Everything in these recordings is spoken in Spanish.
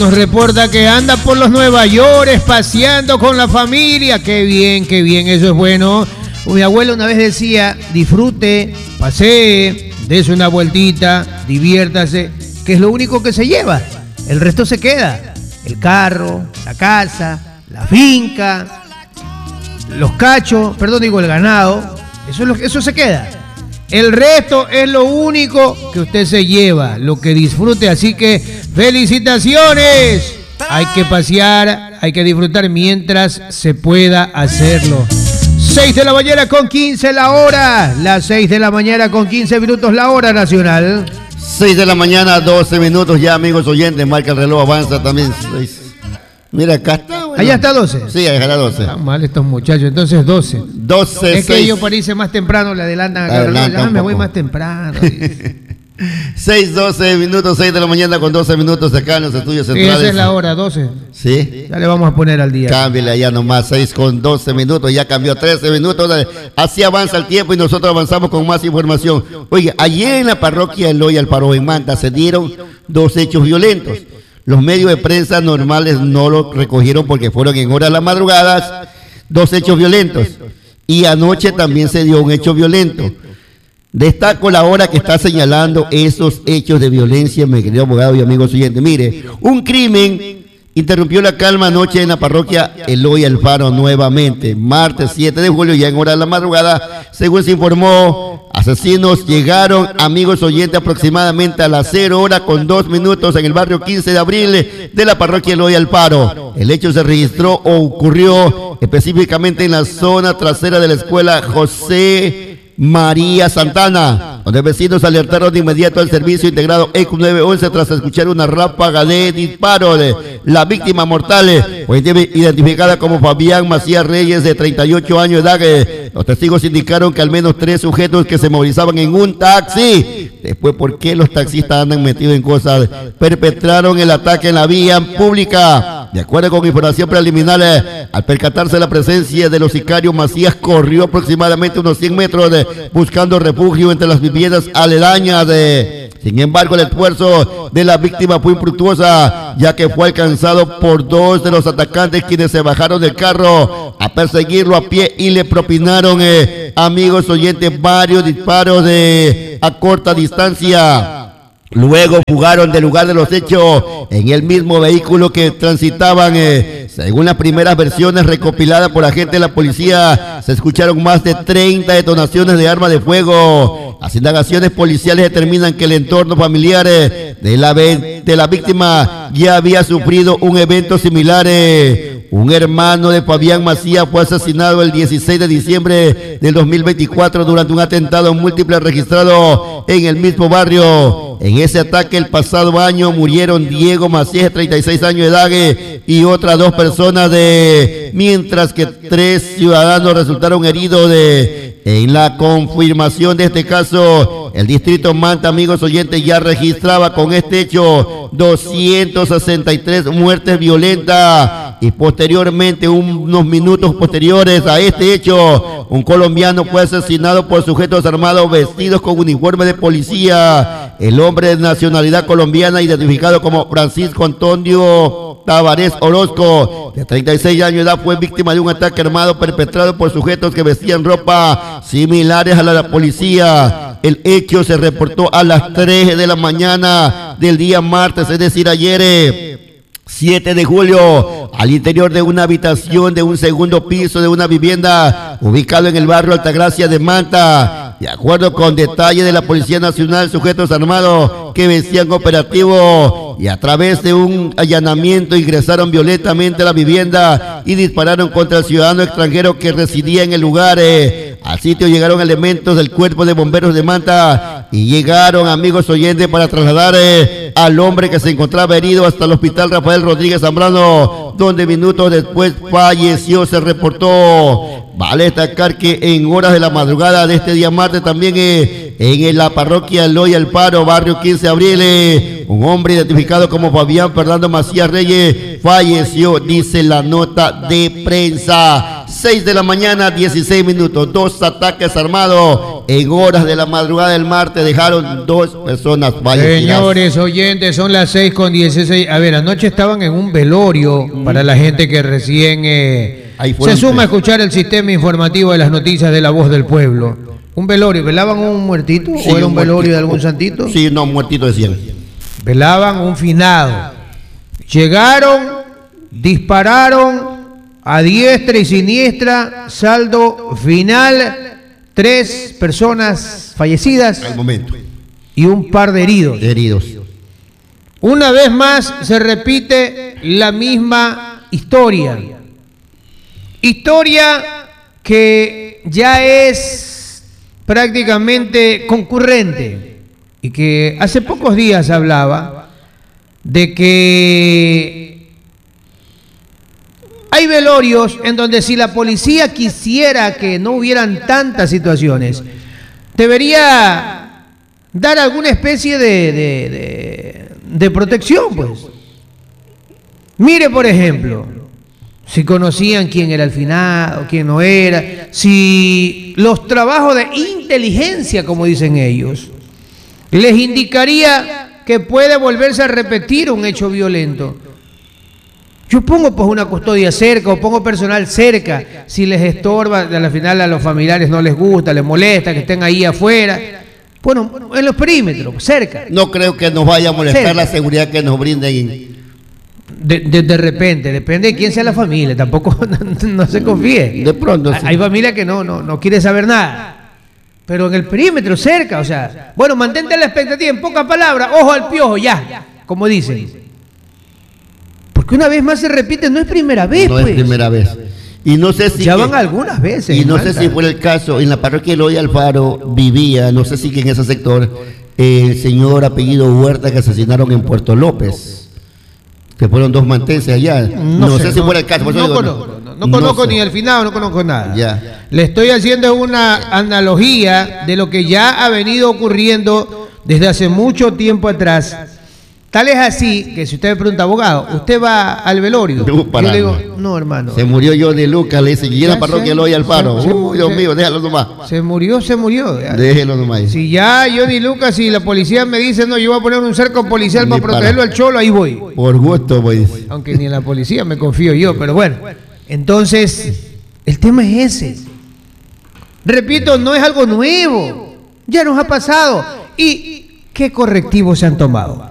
Nos reporta que anda por los Nueva York paseando con la familia. Qué bien, eso es bueno. Mi abuela una vez decía, disfrute, pasee, dése una vueltita, diviértase, que es lo único que se lleva. El resto se queda. El carro, la casa, la finca, los cachos, el ganado, eso se queda. El resto es lo único que usted se lleva, lo que disfrute. Así que felicitaciones. Hay que pasear, hay que disfrutar mientras se pueda hacerlo. 6 de la mañana con 15 la hora. Las 6 de la mañana con 15 minutos la hora nacional. 6 de la mañana, 12 minutos ya, amigos oyentes. Marca el reloj, avanza también. 6. Mira, acá está. Bueno. Allá está 12. Sí, allá está 12. Están mal estos muchachos, entonces 12. 12, es 6. Que ellos para irse más temprano le adelantan acá el reloj. Me voy más temprano. 6, 12 minutos, 6 de la mañana con 12 minutos acá en los estudios centrales. Esa es la hora, 12. Sí. Ya le vamos a poner al día. Cámbiale allá nomás, 6 con 12 minutos, ya cambió 13 minutos. Así avanza el tiempo y nosotros avanzamos con más información. Oye, ayer en la parroquia Eloy Alfaro en Manta se dieron 2 hechos violentos. Los medios de prensa normales no lo recogieron porque fueron en horas de las madrugadas 2 hechos violentos. Y anoche también se dio un hecho violento. Destaco la hora que está señalando esos hechos de violencia, mi querido abogado y amigos oyentes. Mire, un crimen interrumpió la calma anoche en la parroquia Eloy Alfaro nuevamente. Martes 7 de julio, ya en hora de la madrugada, según se informó, asesinos llegaron, amigos oyentes, aproximadamente a las 0 horas con 2 minutos en el barrio 15 de abril de la parroquia Eloy Alfaro. El hecho se registró o ocurrió específicamente en la zona trasera de la escuela José María Santana, donde vecinos alertaron de inmediato al servicio integrado ECU 911 tras escuchar una ráfaga de disparos. La víctima mortal fue identificada como Fabián Macías Reyes, de 38 años de edad. Los testigos indicaron que al menos 3 sujetos que se movilizaban en un taxi. Después, ¿por qué los taxistas andan metidos en cosas? Perpetraron el ataque en la vía pública. De acuerdo con información preliminar, al percatarse de la presencia de los sicarios, Macías corrió aproximadamente unos 100 metros buscando refugio entre las viviendas aledañas. Sin embargo, el esfuerzo de la víctima fue infructuosa, ya que fue alcanzado por 2 de los atacantes, quienes se bajaron del carro a perseguirlo a pie y le propinaron, amigos oyentes, varios disparos a corta distancia. Luego fugaron del lugar de los hechos en el mismo vehículo que transitaban. Según las primeras versiones recopiladas por agentes de la policía, se escucharon más de 30 detonaciones de armas de fuego. Las indagaciones policiales determinan que el entorno familiar de la víctima ya había sufrido un evento similar. Un hermano de Fabián Macías fue asesinado el 16 de diciembre del 2024 durante un atentado múltiple registrado en el mismo barrio. En ese ataque el pasado año murieron Diego Macías, de 36 años de edad, y otras 2 personas, mientras que 3 ciudadanos resultaron heridos. En la confirmación de este caso, el distrito Manta, amigos oyentes, ya registraba con este hecho 263 muertes violentas, y posteriormente, unos minutos posteriores a este hecho, un colombiano fue asesinado por sujetos armados vestidos con uniforme de policía. El hombre de nacionalidad colombiana, identificado como Francisco Antonio Tavares Orozco, de 36 años de edad, fue víctima de un ataque armado perpetrado por sujetos que vestían ropa similares a la de la policía. El hecho se reportó a las 3 de la mañana del día martes, es decir, ayer, 7 de julio, al interior de una habitación de un segundo piso de una vivienda ubicado en el barrio Altagracia de Manta. De acuerdo con detalles de la Policía Nacional, sujetos armados que vestían operativo y a través de un allanamiento ingresaron violentamente a la vivienda y dispararon contra el ciudadano extranjero que residía en el lugar. Al sitio llegaron elementos del Cuerpo de Bomberos de Manta y llegaron, amigos oyentes, para trasladar al hombre que se encontraba herido hasta el hospital Rafael Rodríguez Zambrano, donde minutos después falleció, se reportó. Vale destacar que en horas de la madrugada de este día martes también en la parroquia Eloy Alfaro, barrio 15 de abril, un hombre identificado como Fabián Fernando Macías Reyes falleció, dice la nota de prensa. 6 de la mañana, 16 minutos. 2 ataques armados en horas de la madrugada del martes dejaron 2 personas fallecidas. Señores oyentes, son las 6:16. A ver, anoche estaban en un velorio para la gente que recién se suma a escuchar el sistema informativo de las noticias de La Voz del Pueblo. Un velorio, ¿velaban un muertito? Sí, ¿O era un velorio muertito, de algún santito? Sí, no, muertito decían. Velaban un finado. Llegaron, dispararon a diestra y siniestra, saldo final, 3 personas fallecidas Al momento. y un par de heridos. Heridos. Una vez más se repite la misma historia. Historia que ya es prácticamente concurrente y que hace pocos días hablaba de que hay velorios en donde si la policía quisiera que no hubieran tantas situaciones, debería dar alguna especie de protección, pues. Mire, por ejemplo, si conocían quién era el finado, quién no era, si los trabajos de inteligencia, como dicen ellos, les indicaría que puede volverse a repetir un hecho violento. Yo pongo pues una custodia cerca o pongo personal cerca, si les estorba, al final a los familiares no les gusta, les molesta que estén ahí afuera. Bueno, en los perímetros, cerca. No creo que nos vaya a molestar cerca. la seguridad que nos brinden. De repente, depende de quién sea la familia, tampoco no se confíe. De pronto. Sí. Hay familia que no quiere saber nada, pero en el perímetro, cerca, o sea, bueno, mantente la expectativa, en pocas palabras, ojo al piojo, ya, como dicen. Porque una vez más se repite, no es primera vez, No pues. es primera vez. Y no sé si Ya van algunas veces. y no sé Malta. si fue el caso, en la parroquia Eloy Alfaro vivía, no sé si que en ese sector, el señor apellido Huerta que asesinaron en Puerto López. Que fueron 2 mantenses allá. No sé si fuera el caso. Por eso No digo, conozco, no conozco sé. ni el finado, no conozco nada. Ya. Le estoy haciendo una analogía de lo que ya ha venido ocurriendo desde hace mucho tiempo atrás. Tal es así que si usted me pregunta, abogado, ¿usted va al velorio? No, Yo para le digo, nada. no, hermano. Se murió Johnny Lucas, le dice, y en la Ya parroquia se- Eloy Alfaro. se- Dios mío, déjalo nomás. Se murió. Déjelo nomás. Si ya Johnny Lucas y la policía me dicen, no, yo voy a poner un cerco policial Ni para para. protegerlo al cholo, ahí voy. Por gusto, pues. Aunque ni en la policía me confío yo, pero bueno. Entonces, el tema es ese. Repito, no es algo nuevo. Ya nos ha pasado. ¿Y qué correctivos se han tomado?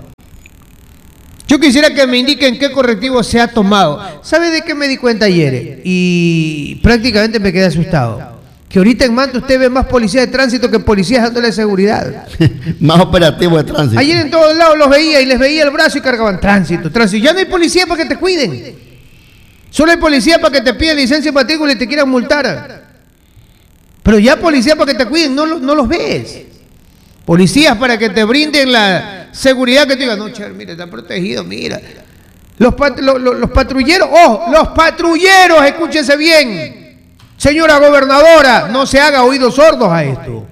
Yo quisiera que me indiquen qué correctivo se ha tomado. ¿Sabe de qué me di cuenta ayer? Y prácticamente me quedé asustado. Que ahorita en Manta usted ve más policías de tránsito que policías dándole seguridad. Más operativo de tránsito. Ayer en todos lados los veía y les veía el brazo y cargaban tránsito. Ya no hay policía para que te cuiden. Solo hay policía para que te pidan licencia y matrícula y te quieran multar. Pero ya policía para que te cuiden no los ves. Policías para que te brinden la seguridad que te digan, no, Char, mira, está protegido, mira. Los patrulleros, ¡ojo! Los patrulleros, escúchense bien. Señora gobernadora, no se haga oídos sordos a esto.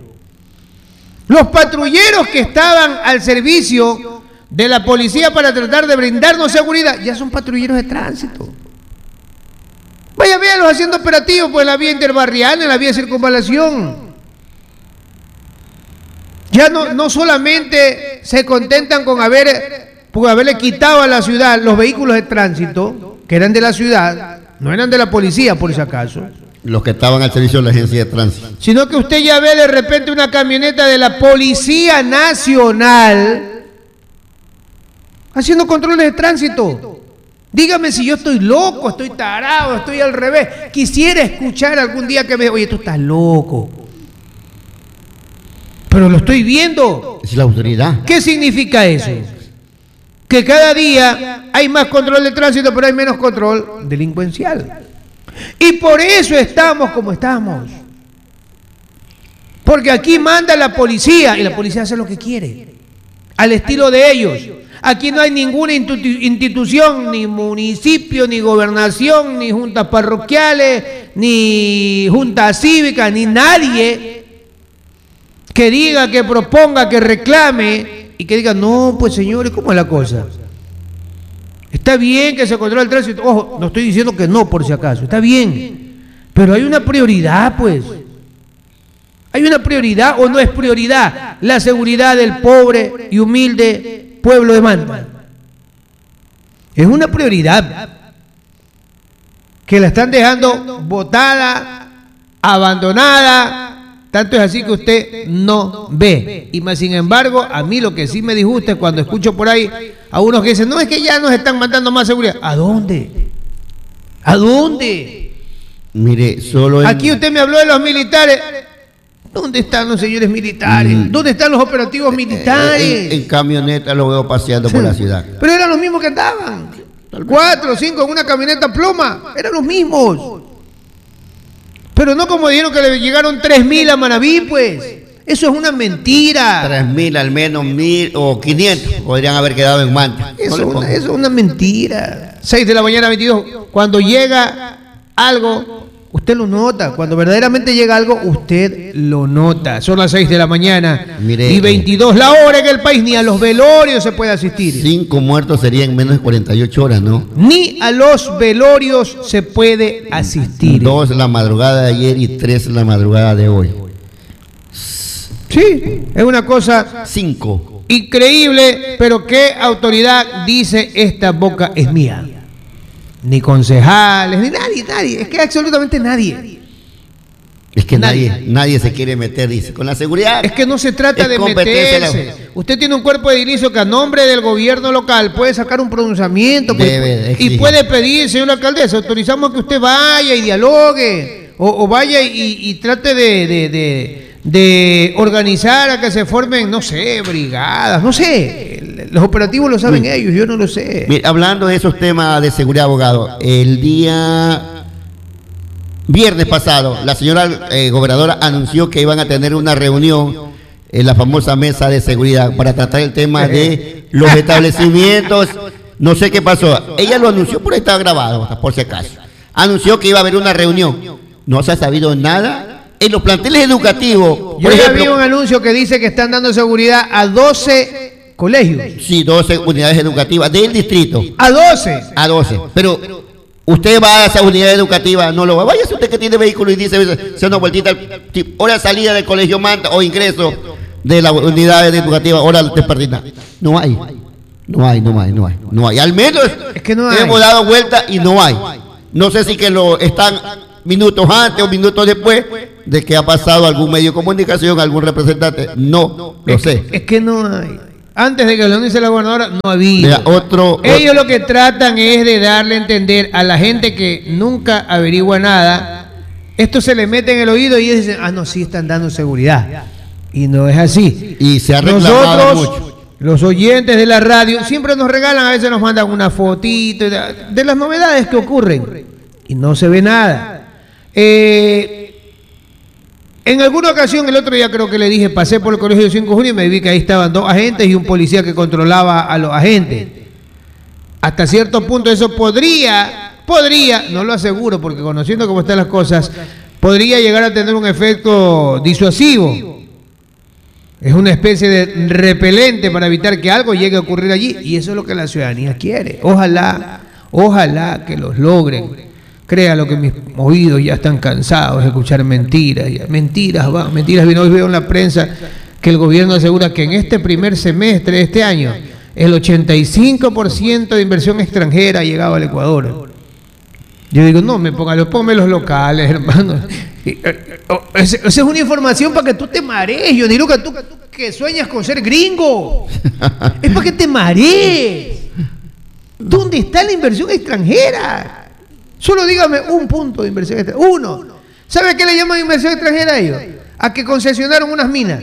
Los patrulleros que estaban al servicio de la policía para tratar de brindarnos seguridad, ya son patrulleros de tránsito. Vaya, véanlos haciendo operativos pues, en la vía interbarrial, en la vía de circunvalación. Ya no solamente se contentan con haberle quitado a la ciudad los vehículos de tránsito, que eran de la ciudad, no eran de la policía por si acaso, Los que estaban al servicio de la agencia de tránsito. sino que usted ya ve de repente una camioneta de la Policía Nacional haciendo controles de tránsito. Dígame si yo estoy loco, estoy tarado, estoy al revés. Quisiera escuchar algún día que me diga, oye, tú estás loco. Pero lo estoy viendo. Es la autoridad. ¿Qué significa eso? Que cada día hay más control de tránsito, pero hay menos control delincuencial. Y por eso estamos como estamos. Porque aquí manda la policía y la policía hace lo que quiere, al estilo de ellos. Aquí no hay ninguna institución, ni municipio, ni gobernación, ni juntas parroquiales, ni juntas cívicas, ni nadie que diga, que proponga, que reclame y que diga, no, pues señores, ¿cómo es la cosa? Está bien que se controle el tránsito. Ojo, no estoy diciendo que no, por si acaso. Está bien. Pero hay una prioridad, pues. ¿Hay una prioridad o no es prioridad la seguridad del pobre y humilde pueblo de Manta? Es una prioridad que la están dejando botada, abandonada. Tanto es así que usted no ve. Y más sin embargo, a mí lo que sí me disgusta es cuando escucho por ahí a unos que dicen, no, es que ya nos están mandando más seguridad. ¿A dónde? ¿A dónde? Mire, solo aquí usted me habló de los militares. ¿Dónde están los señores militares? ¿Dónde están los operativos militares? En camioneta lo veo paseando por la ciudad. Pero eran los mismos que andaban. 4 o 5 en una camioneta pluma. Eran los mismos. Pero no como dijeron que le llegaron 3.000 a Manabí, pues. Eso es una mentira. 3.000, al menos 1.000 o 500 podrían haber quedado en Manta. Eso es una mentira. 6 de la mañana, 22. Cuando llega algo, usted lo nota. Cuando verdaderamente llega algo, usted lo nota. Son las 6 de la mañana. Mire, y 22 la hora en el país. Ni a los velorios se puede asistir. 5 muertos serían en menos de 48 horas, ¿no? Ni a los velorios se puede asistir. 2 la madrugada de ayer y 3 la madrugada de hoy. Sí, es una cosa 5 increíble, pero ¿qué autoridad dice esta boca es mía? Ni concejales, ni nadie, es que absolutamente nadie. Es que nadie se quiere meter, dice, con la seguridad. Es que no se trata de meterse. Usted tiene un cuerpo de edilicio que a nombre del gobierno local puede sacar un pronunciamiento y puede pedir, señor alcaldesa, autorizamos que usted vaya y dialogue, o vaya y trate de organizar a que se formen, no sé, brigadas, no sé, los operativos lo saben ellos, yo no lo sé. Mira, hablando de esos temas de seguridad, abogado, el día viernes pasado, la señora gobernadora anunció que iban a tener una reunión en la famosa mesa de seguridad para tratar el tema de los establecimientos. No sé qué pasó, ella lo anunció, por ahí está grabado, por si acaso. Anunció que iba a haber una reunión, no se ha sabido nada. En los planteles educativos, yo ya vi un anuncio que dice que están dando seguridad a 12 colegios. Sí, 12 unidades educativas del distrito. ¿A 12? A 12. Pero usted va a esa unidad educativa, no lo va. Váyase usted que tiene vehículo y dice, se una vueltita, hora salida del colegio Manta o ingreso de la unidad educativa, hora de partida. No hay. Al menos es que no hay. Hemos dado vuelta y no hay. No sé si que lo están minutos antes o minutos después de que ha pasado algún medio de comunicación, algún representante. No lo sé. Es que no hay. Antes de que lo anuncie la gobernadora, no había. Ellos lo que tratan es de darle a entender a la gente que nunca averigua nada. Esto se le mete en el oído y ellos dicen, no, sí están dando seguridad. Y no es así. Y se ha reclamado mucho. Los oyentes de la radio siempre nos regalan, a veces nos mandan una fotito de las novedades que ocurren. Y no se ve nada. En alguna ocasión, el otro día creo que le dije, pasé por el colegio de 5 de junio y me vi que ahí estaban 2 agentes y un policía que controlaba a los agentes. Hasta cierto punto eso podría, no lo aseguro porque conociendo cómo están las cosas, podría llegar a tener un efecto disuasivo. Es una especie de repelente para evitar que algo llegue a ocurrir allí y eso es lo que la ciudadanía quiere. Ojalá que los logren. Créalo que mis oídos ya están cansados de escuchar mentiras. Mentiras. Hoy veo en la prensa que el gobierno asegura que en este primer semestre de este año el 85% de inversión extranjera ha llegado al Ecuador. Yo digo, no, ponme los locales, hermano. Esa es una información para que tú te marees. Yo digo que tú que sueñas con ser gringo. Es para que te marees. ¿Dónde está la inversión extranjera? Solo dígame un punto de inversión extranjera. Uno. ¿Sabe qué le llaman inversión extranjera a ellos? A que concesionaron unas minas.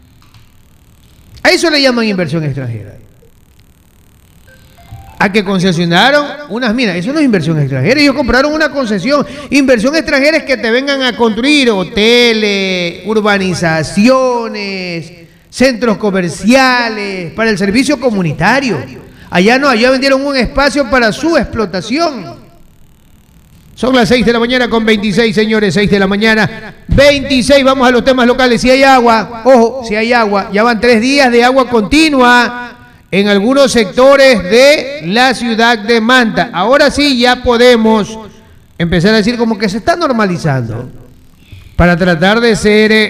A eso le llaman inversión extranjera. A que concesionaron unas minas. Eso no es inversión extranjera. Ellos compraron una concesión. Inversión extranjera es que te vengan a construir hoteles, urbanizaciones, centros comerciales, para el servicio comunitario. Allá no, allá vendieron un espacio para su explotación. Son las 6 de la mañana con 26, señores, 6 de la mañana, 26, vamos a los temas locales. Si hay agua, ojo, si hay agua, ya van 3 días de agua continua en algunos sectores de la ciudad de Manta. Ahora sí ya podemos empezar a decir como que se está normalizando para tratar de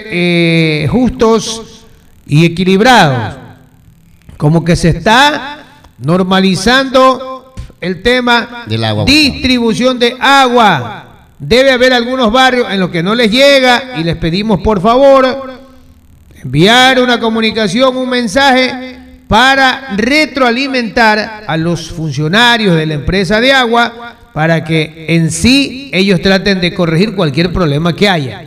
ser justos y equilibrados. Como que se está normalizando el tema del agua, distribución de agua. Debe haber algunos barrios en los que no les llega y les pedimos por favor enviar una comunicación, un mensaje para retroalimentar a los funcionarios de la empresa de agua para que en sí ellos traten de corregir cualquier problema que haya.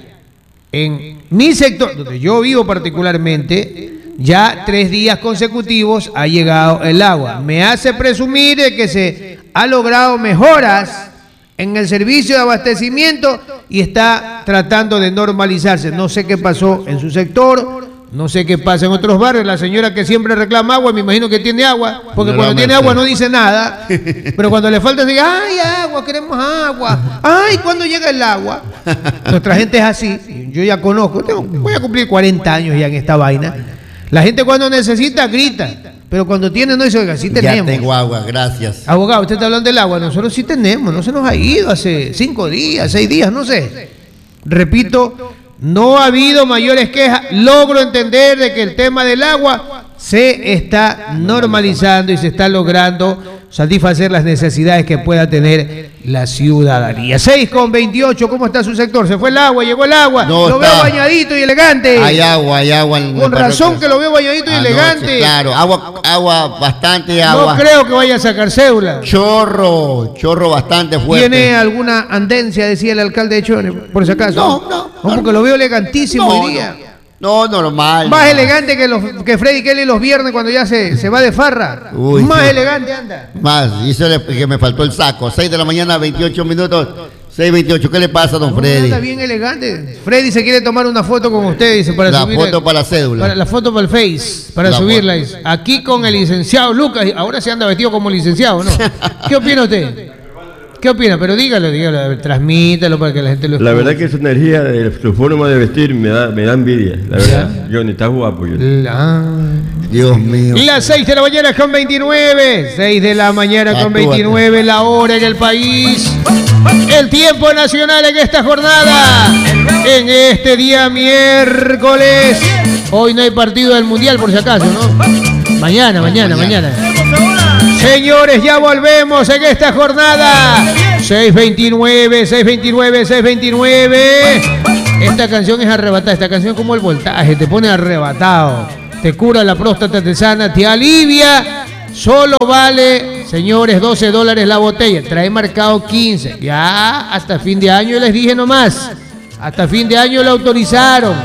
En mi sector, donde yo vivo particularmente, ya 3 días consecutivos ha llegado el agua. Me hace presumir de que se ha logrado mejoras en el servicio de abastecimiento y está tratando de normalizarse. No sé qué pasó en su sector, no sé qué pasa en otros barrios. La señora que siempre reclama agua, me imagino que tiene agua, porque no, cuando tiene agua no dice nada, pero cuando le falta dice, ay, agua, queremos agua, ay, ¿cuándo llega el agua? Nuestra gente es así, yo ya conozco, voy a cumplir 40 años ya en esta vaina. La gente cuando necesita grita, pero cuando tiene no dice, oiga, sí tenemos. Ya tengo agua, gracias. Abogado, usted está hablando del agua, nosotros sí tenemos, no se nos ha ido hace 5 días, 6 días, no sé. Repito, no ha habido mayores quejas, logro entender de que el tema del agua se está normalizando y se está logrando satisfacer las necesidades que pueda tener la ciudadanía. 6:28, ¿cómo está su sector? ¿Se fue el agua? ¿Llegó el agua? No, lo veo bañadito y elegante. Hay agua. Con razón que lo veo bañadito y elegante. Claro, agua, bastante agua. No creo que vaya a sacar cédula. Chorro bastante fuerte. ¿Tiene alguna andencia, decía el alcalde de Chone, por si acaso? No, porque lo veo elegantísimo hoy día. No, normal. Más elegante que Freddy Kelly los viernes cuando ya se va de farra. Uy, más sí. Elegante anda. Más, hizo que me faltó el saco. 6 de la mañana, 28 minutos. 6:28. ¿Qué le pasa, don Freddy? Anda bien elegante. Freddy se quiere tomar una foto con usted, dice, para subir. La foto para la cédula. La foto para el Face, para La subirla. Dice. Aquí con el licenciado Lucas. Ahora se anda vestido como licenciado, ¿no? ¿Qué opina usted? ¿Qué opina? Pero dígalo, transmítalo para que la gente lo escuche. La verdad que su energía, su forma de vestir me da envidia, la verdad. Johnny, está guapo. Dios mío. Las 6 de la mañana con 29. 6 de la mañana con 29, la hora en el país. El tiempo nacional en esta jornada. En este día miércoles. Hoy no hay partido del Mundial por si acaso, ¿no? Mañana. Señores, ya volvemos en esta jornada. 6:29. Esta canción es arrebatada. Esta canción como el voltaje. Te pone arrebatado. Te cura la próstata, te sana, te alivia. Solo vale, señores, $12 la botella. Trae marcado 15. Ya hasta fin de año les dije nomás. Hasta fin de año lo autorizaron.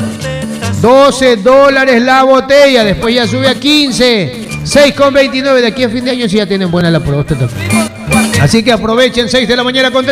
$12 la botella. Después ya sube a 15. 6:29, de aquí a fin de año sí ya tienen buena la próstata. Así que aprovechen, 6 de la mañana con